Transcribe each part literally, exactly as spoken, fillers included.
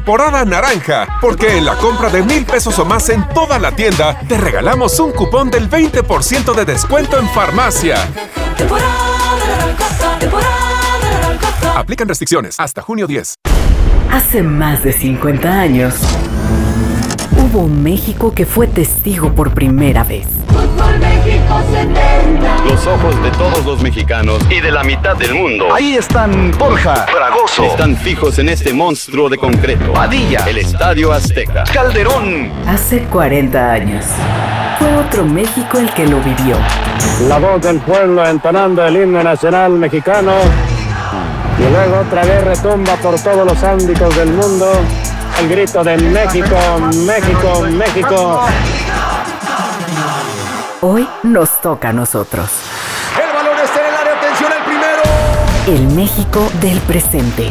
temporada naranja, porque en la compra de mil pesos o más en toda la tienda, te regalamos un cupón del veinte por ciento de descuento en farmacia. Aplican restricciones hasta junio diez. Hace más de cincuenta años, hubo un México que fue testigo por primera vez. Fútbol México setenta. Los ojos de todos los mexicanos y de la mitad del mundo. Ahí están Borja, Fragoso. Están fijos en este monstruo de concreto. Padilla, el Estadio Azteca. Calderón. Hace cuarenta años, fue otro México el que lo vivió. La voz del pueblo entonando el himno nacional mexicano. Y luego otra vez retumba por todos los ámbitos del mundo el grito de México, México, México. Hoy nos toca a nosotros. El balón está en el área, atención al primero. El México del presente.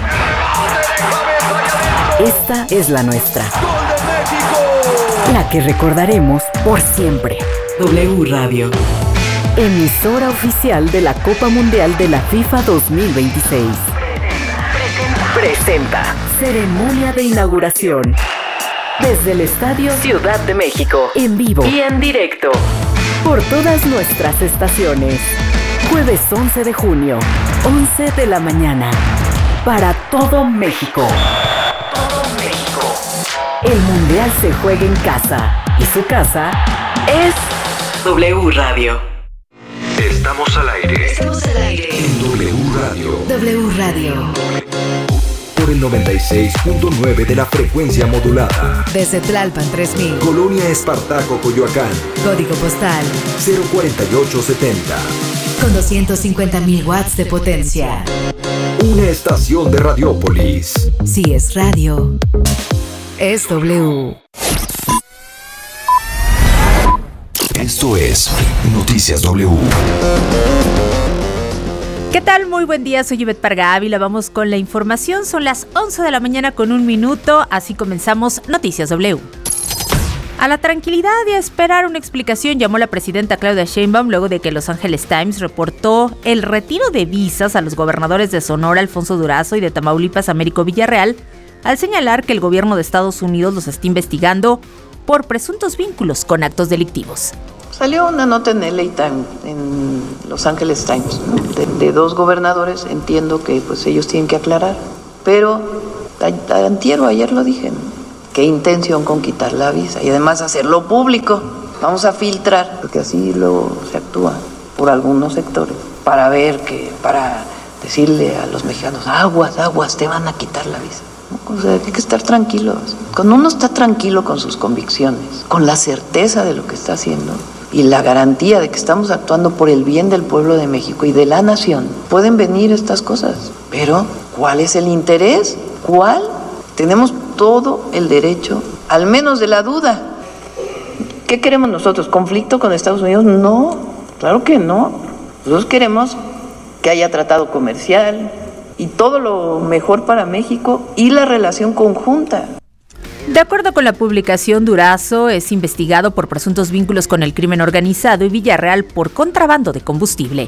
Esta es la nuestra. ¡Gol de México! La que recordaremos por siempre. W Radio. Emisora oficial de la Copa Mundial de la FIFA dos mil veintiséis. Presenta. Ceremonia de inauguración. Desde el Estadio Ciudad de México. En vivo y en directo. Por todas nuestras estaciones. Jueves once de junio, once de la mañana. Para todo México. Todo México. El Mundial se juega en casa. Y su casa es W Radio. Estamos al aire. Estamos al aire. En W Radio. W Radio. Por el noventa y seis punto nueve de la frecuencia modulada. Desde Tlalpan tres mil. Colonia Espartaco, Coyoacán. Código postal cero cuarenta y ocho setenta. Con doscientos cincuenta mil watts de potencia. Una estación de Radiópolis. Si es radio, es W. Esto es Noticias W. ¿Qué tal? Muy buen día, soy Ivette Parga Ávila. Vamos con la información. Son las once de la mañana con un minuto. Así comenzamos Noticias W. A la tranquilidad y a esperar una explicación llamó la presidenta Claudia Sheinbaum luego de que Los Angeles Times reportó el retiro de visas a los gobernadores de Sonora, Alfonso Durazo, y de Tamaulipas, Américo Villarreal, al señalar que el gobierno de Estados Unidos los está investigando por presuntos vínculos con actos delictivos. Salió una nota en L A Times, en Los Angeles Times, ¿no? de, de dos gobernadores. Entiendo que pues ellos tienen que aclarar, pero a, antier o ayer lo dije, ¿no? Qué intención con quitar la visa y además hacerlo público. Vamos a filtrar, porque así luego se actúa por algunos sectores, para ver que, para decirle a los mexicanos, aguas, aguas, te van a quitar la visa. O sea, hay que estar tranquilos. Cuando uno está tranquilo con sus convicciones, con la certeza de lo que está haciendo y la garantía de que estamos actuando por el bien del pueblo de México y de la nación, pueden venir estas cosas. Pero, ¿cuál es el interés? ¿Cuál? Tenemos todo el derecho, al menos de la duda. ¿Qué queremos nosotros? ¿Conflicto con Estados Unidos? No, claro que no. Nosotros queremos que haya tratado comercial y todo lo mejor para México y la relación conjunta. De acuerdo con la publicación, Durazo es investigado por presuntos vínculos con el crimen organizado y Villarreal por contrabando de combustible.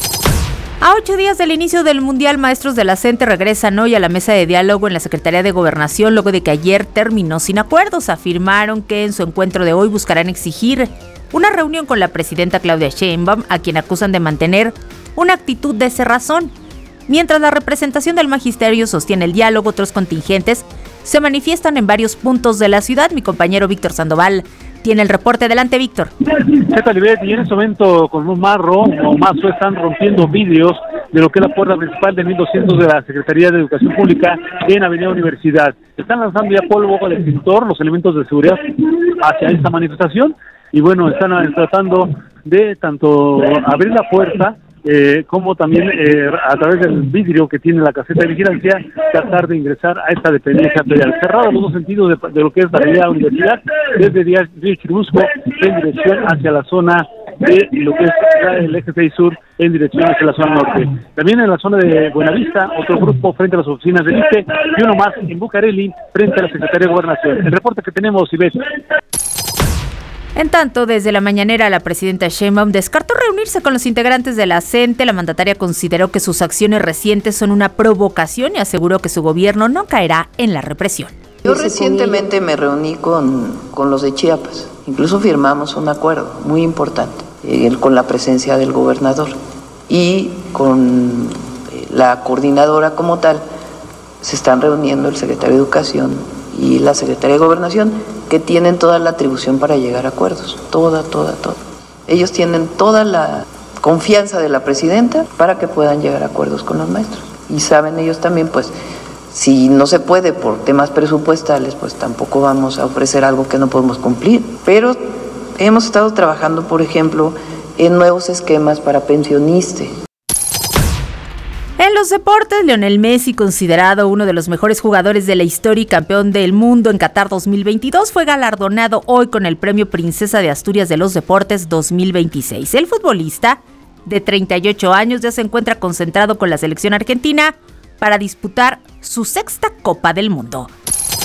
A ocho días del inicio del Mundial, maestros de la CENTE regresan hoy a la mesa de diálogo en la Secretaría de Gobernación luego de que ayer terminó sin acuerdos. Afirmaron que en su encuentro de hoy buscarán exigir una reunión con la presidenta Claudia Sheinbaum, a quien acusan de mantener una actitud de cerrazón. Mientras la representación del magisterio sostiene el diálogo, otros contingentes se manifiestan en varios puntos de la ciudad. Mi compañero Víctor Sandoval tiene el reporte. Adelante, Víctor. ¿Qué tal, Ivette? Y en este momento con un marro o mazo están rompiendo vidrios de lo que es la puerta principal de mil doscientos de la Secretaría de Educación Pública en Avenida Universidad. Están lanzando ya polvo con el extintor, los elementos de seguridad hacia esta manifestación y bueno, están tratando de tanto abrir la puerta Eh, como también eh, a través del vidrio que tiene la caseta de vigilancia tratar de ingresar a esta dependencia federal. Cerrado los dos sentidos de, de lo que es la avenida Universidad, desde Río Churubusco en dirección hacia la zona de lo que es el eje seis sur en dirección hacia la zona norte. También en la zona de Buenavista, otro grupo frente a las oficinas del I C E y uno más en Bucareli frente a la Secretaría de Gobernación. El reporte que tenemos, Ivette. En tanto, desde la mañanera, la presidenta Sheinbaum descartó reunirse con los integrantes de la CENTE. La mandataria consideró que sus acciones recientes son una provocación y aseguró que su gobierno no caerá en la represión. Yo recientemente me reuní con, con los de Chiapas, incluso firmamos un acuerdo muy importante eh, con la presencia del gobernador y con eh, la coordinadora como tal. Se están reuniendo el secretario de Educación y la secretaria de Gobernación, que tienen toda la atribución para llegar a acuerdos, toda, toda, toda. Ellos tienen toda la confianza de la presidenta para que puedan llegar a acuerdos con los maestros. Y saben ellos también, pues, si no se puede por temas presupuestales, pues tampoco vamos a ofrecer algo que no podemos cumplir. Pero hemos estado trabajando, por ejemplo, en nuevos esquemas para pensionistas. En los deportes, Lionel Messi, considerado uno de los mejores jugadores de la historia y campeón del mundo en Qatar dos mil veintidós, fue galardonado hoy con el premio Princesa de Asturias de los Deportes dos mil veintiséis. El futbolista, de treinta y ocho años, ya se encuentra concentrado con la selección argentina para disputar su sexta Copa del Mundo.